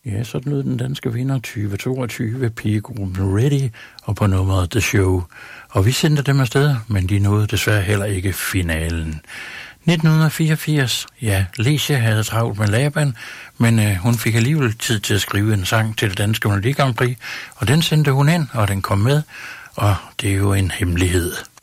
Ja, sådan lød den danske vinder 2022, pigegruppen Ready, og på nummeret The Show. Og vi sendte dem afsted, men de nåede desværre heller ikke finalen. 1984, ja, Lecia havde travlt med Laban, men hun fik alligevel tid til at skrive en sang til det danske Melodi Grand Prix, og den sendte hun ind, og den kom med, og det er jo en hemmelighed.